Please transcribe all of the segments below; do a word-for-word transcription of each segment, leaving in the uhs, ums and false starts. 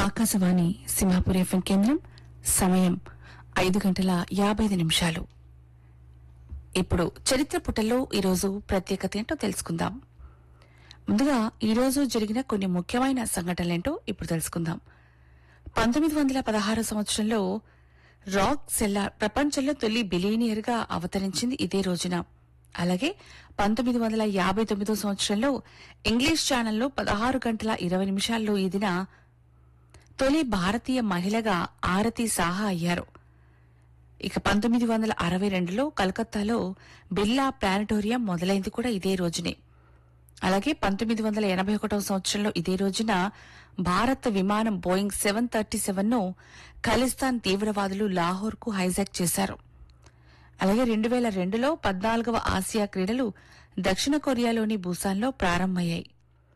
Akashvani Simhapur FM కేంద్రం. సమయం ఐదు గంటల యాభై ఐదు నిమిషాలు. ఇప్పుడు చరిత్ర పుటల్లో ఈరోజు ప్రత్యేకత ఏంటో తెలుసుకుందాం. ముందుగా ఈరోజు జరిగిన కొన్ని ముఖ్యమైన సంఘటనలేంటో ఇప్పుడు తెలుసుకుందాం. పంతొమ్మిది వందల పదహారు సంవత్సరంలో రాక్ సెల్లార్ ప్రపంచంలో తొలి బిలియనియర్ గా అవతరించింది ఇదే రోజున. అలాగే పంతొమ్మిది వందల యాభై తొమ్మిదో సంవత్సరంలో ఇంగ్లీష్ ఛానల్లో పదహారు గంటల ఇరవై నిమిషాల్లో ఈ దిన తొలి భారతీయ మహిళగా ఆరతి సాహా అయ్యారు. ఇక పంతొమ్మిది వందల అరవై రెండులో కలకత్తాలో బిర్లా ప్లానటోరియం మొదలైంది కూడా ఇదే రోజునే. అలాగే పంతొమ్మిది వందల ఎనభై ఒకటవ సంవత్సరంలో ఇదే రోజున భారత విమానం బోయింగ్ సెవెన్ థర్టీ సెవెన్ ను ఖలిస్తాన్ తీవ్రవాదులు లాహోర్ కు హైజాక్ చేశారు. అలాగే రెండు వేల రెండులో పద్నాలుగవ ఆసియా క్రీడలు దక్షిణ కొరియాలోని బుసాన్లో ప్రారంభమయ్యాయి.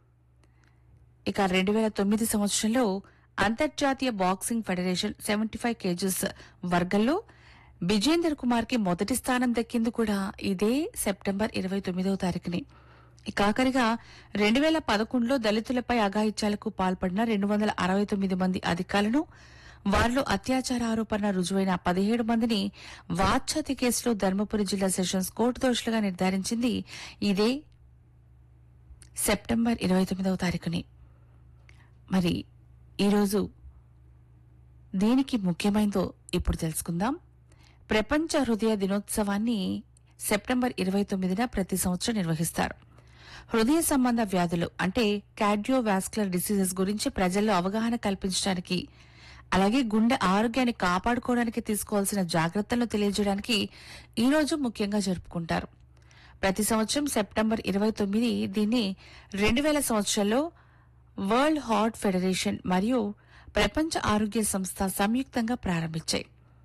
ఇక రెండు వేల తొమ్మిది సంవత్సరంలో అంతర్జాతీయ boxing federation seventy five kgs వర్గంలో బిజేందర్ కుమార్ కి మొదటి స్థానం దక్కింది కూడా ఇదే సెప్టెంబర్ ఇరవై తొమ్మిదవ తారీఖుని. ఇక ఆఖరిగా రెండు వేల పదకొండులో దళితులపై అఘాయిత్యాలకు పాల్పడిన రెండు వందల అరవై తొమ్మిది మంది అధికారులను, వారిలో అత్యాచార ఆరోపణ రుజువైన పదిహేడు మందిని వాచ్ఛాతి కేసులో ధర్మపురి జిల్లా సెషన్స్ కోర్టు దోషులుగా నిర్ధారించింది ఇదే సెప్టెంబర్ ఇరవై తొమ్మిదవ తారీఖుని. మరి ఈరోజు దేనికి ముఖ్యమైనదో ఇప్పుడు తెలుసుకుందాం. ప్రపంచ హృదయ దినోత్సవాన్ని సెప్టెంబర్ ఇరవై తొమ్మిదిన ప్రతి సంవత్సరం నిర్వహిస్తారు. హృదయ సంబంధ వ్యాధులు అంటే కార్డియోవాస్కులర్ డిసీజెస్ గురించి ప్రజల్లో అవగాహన కల్పించడానికి, అలాగే గుండె ఆరోగ్యాన్ని కాపాడుకోవడానికి తీసుకోవాల్సిన జాగ్రత్తలను తెలియజేయడానికి ఈ రోజు ముఖ్యంగా జరుపుకుంటారు. ప్రతి సంవత్సరం సెప్టెంబర్ ఇరవై తొమ్మిది దీన్ని రెండు వేల సంవత్సరంలో వరల్డ్ హార్ట్ ఫెడరేషన్ మరియు ప్రపంచ ఆరోగ్య సంస్థ సంయుక్తంగా ప్రారంభించాయి.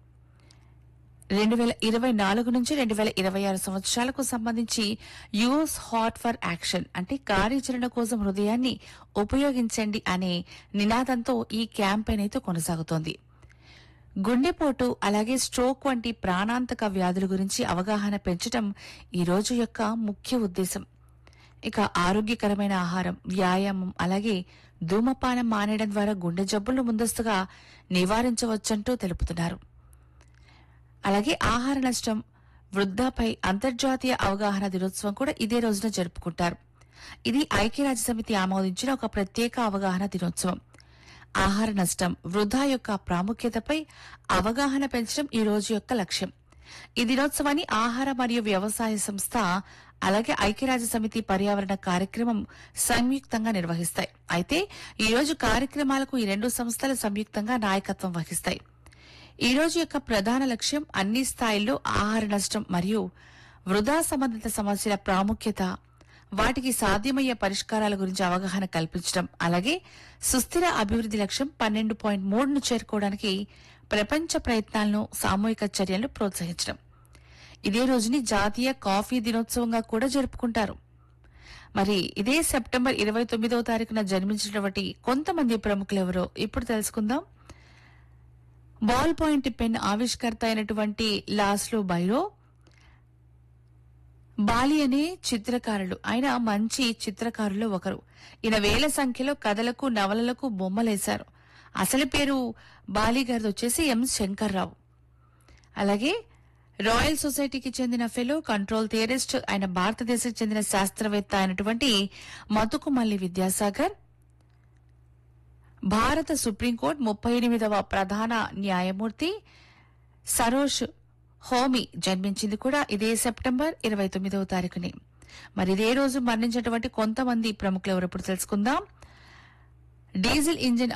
రెండు వేల ఇరవై నాలుగు నుంచి రెండు వేల ఇరవై ఆరు సంవత్సరాలకు సంబంధించి యూస్ హార్ట్ ఫర్ యాక్షన్ అంటే కార్యాచరణ కోసం హృదయాన్ని ఉపయోగించండి అనే నినాదంతో ఈ క్యాంపెయిన్ అయితే కొనసాగుతోంది. గుండెపోటు అలాగే స్ట్రోక్ వంటి ప్రాణాంతక వ్యాధుల గురించి అవగాహన పెంచడం ఈ రోజు యొక్క ముఖ్య ఉద్దేశం. ఇక ఆరోగ్యకరమైన ఆహారం, వ్యాయామం అలాగే ధూమపానం మానేయడం ద్వారా గుండె జబ్బులను ముందస్తుగా నివారించవచ్చంటూ తెలుపుతున్నారు. అలాగే ఆహార నష్టం, వృద్ధాపై అంతర్జాతీయ అవగాహన దినోత్సవం కూడా ఇదే రోజున జరుపుకుంటారు. ఇది ఐక్యరాజ్య సమితి ఆమోదించిన ఒక ప్రత్యేక అవగాహన దినోత్సవం. ఆహార నష్టం, వృధా యొక్క ప్రాముఖ్యతపై అవగాహన పెంచడం ఈ రోజు యొక్క లక్ష్యం. ఈ దినోత్సవాన్ని ఆహార మరియు వ్యవసాయ సంస్థ అలాగే ఐక్యరాజ్య సమితి పర్యావరణ కార్యక్రమం సంయుక్తంగా నిర్వహిస్తాయి. అయితే ఈ రోజు కార్యక్రమాలకు ఈ రెండు సంస్థలు సంయుక్తంగా నాయకత్వం వహిస్తాయి. ఈ రోజు యొక్క ప్రధాన లక్ష్యం అన్ని స్థాయిల్లో ఆహార నష్టం మరియు వృధా సంబంధిత సమస్యల ప్రాముఖ్యత, వాటికి సాధ్యమయ్యే పరిష్కారాల గురించి అవగాహన కల్పించడం, అలాగే సుస్థిర అభివృద్ధి లక్ష్యం పన్నెండు పాయింట్ మూడును చేరుకోవడానికి ప్రపంచ ప్రయత్నాలను, సామూహిక చర్యలను ప్రోత్సహించడం. ఇదే రోజుని జాతీయ కాఫీ దినోత్సవంగా కూడా జరుపుకుంటారు. మరి ఇదే సెప్టెంబర్ ఇరవై తొమ్మిదవ తారీఖున జన్మించినటువంటి కొంతమంది ప్రముఖులెవరో ఇప్పుడు తెలుసుకుందాం. బాల్ పాయింట్ పెన్ ఆవిష్కర్త అయినటువంటి లాస్లో బైరో బాలి అనే చిత్రకారుడు. ఆయన మంచి చిత్రకారుల్లో ఒకరు. ఈయన వేల సంఖ్యలో కథలకు, నవలలకు బొమ్మలేశారు. అసలు పేరు బాలి గారిది వచ్చేసి ఎం శంకర్రావు. అలాగే రాయల్ సొసైటీకి చెందిన ఫెలో, కంట్రోల్ థియరిస్ట్, ఆయన భారతదేశానికి చెందిన శాస్త్రవేత్త అయినటువంటి మతుకుమల్లి విద్యాసాగర్, భారత సుప్రీంకోర్టు ముప్పై ఎనిమిదవ ప్రధాన న్యాయమూర్తి సరోజ్ హోమీ జన్మించింది కూడా ఇదే సెప్టెంబర్ ఇరవై తొమ్మిదవ తారీఖుని. మరి ఇదే రోజు మరణించినటువంటి కొంతమంది ప్రముఖులు ఎవరు ఇప్పుడు తెలుసుకుందాం. Diesel engine